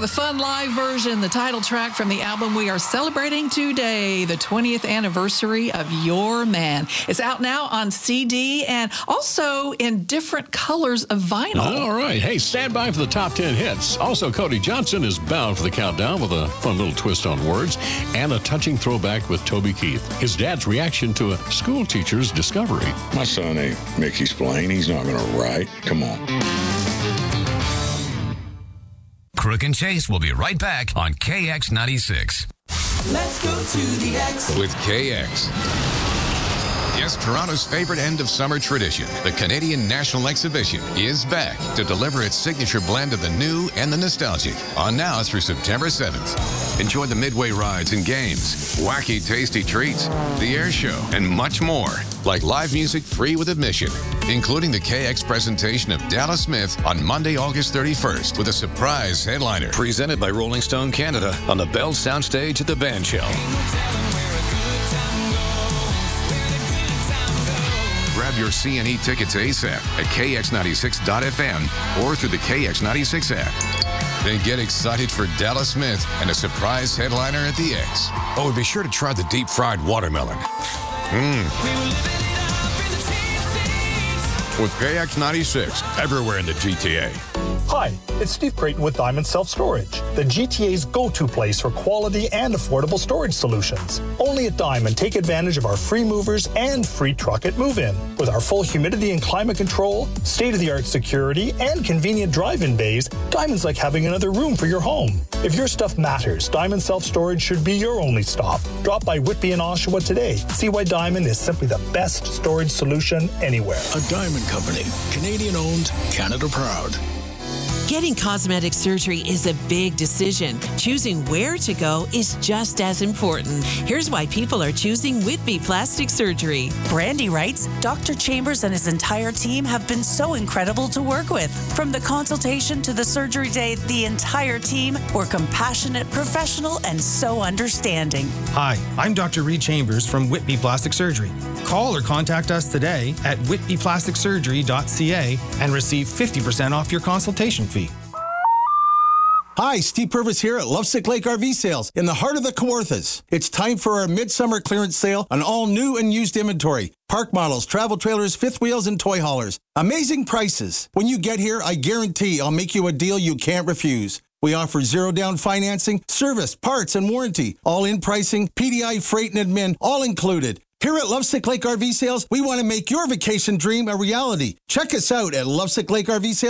the fun live version, the title track from the album we are celebrating today, the 20th anniversary of Your Man. It's out now on CD and also in different colors of vinyl. All right. Hey, stand by for the top 10 hits. Also, Cody Johnson is bound for the countdown with a fun little twist on words and a touching throwback with Toby Keith. His dad's reaction to a school teacher's discovery. My son ain't Mickey Spillane. He's not going to write. Come on. Crook and Chase will be right back on KX96. Let's go to the X with KX. Yes, Toronto's favorite end-of-summer tradition, the Canadian National Exhibition, is back to deliver its signature blend of the new and the nostalgic. On now through September 7th. Enjoy the midway rides and games, wacky tasty treats, the air show, and much more. Like live music free with admission, including the KX presentation of Dallas Smith on Monday, August 31st with a surprise headliner. Presented by Rolling Stone Canada on the Bell Soundstage at the Band Shell. Grab your CNE tickets ASAP at KX96.FM or through the KX96 app. Then get excited for Dallas Smith and a surprise headliner at the X. Oh, and be sure to try the deep-fried watermelon. With KX96, everywhere in the GTA. Hi, it's Steve Creighton with Diamond Self Storage, the GTA's go-to place for quality and affordable storage solutions. Only at Diamond, take advantage of our free movers and free truck at move-in. With our full humidity and climate control, state-of-the-art security, and convenient drive-in bays, Diamond's like having another room for your home. If your stuff matters, Diamond Self Storage should be your only stop. Drop by Whitby and Oshawa today. See why Diamond is simply the best storage solution anywhere. A Diamond Company, Canadian-owned, Canada proud. Getting cosmetic surgery is a big decision. Choosing where to go is just as important. Here's why people are choosing Whitby Plastic Surgery. Brandy writes, Dr. Chambers and his entire team have been so incredible to work with. From the consultation to the surgery day, the entire team were compassionate, professional, and so understanding. Hi, I'm Dr. Reed Chambers from Whitby Plastic Surgery. Call or contact us today at whitbyplasticsurgery.ca and receive 50% off your consultation fee. Hi, Steve Purvis here at Lovesick Lake RV Sales in the heart of the Kawarthas. It's time for our midsummer clearance sale on all new and used inventory. Park models, travel trailers, fifth wheels, and toy haulers. Amazing prices. When you get here, I guarantee I'll make you a deal you can't refuse. We offer zero-down financing, service, parts, and warranty. All-in pricing, PDI, freight, and admin, all included. Here at Lovesick Lake RV Sales, we want to make your vacation dream a reality. Check us out at Lovesick Lake RV Sales.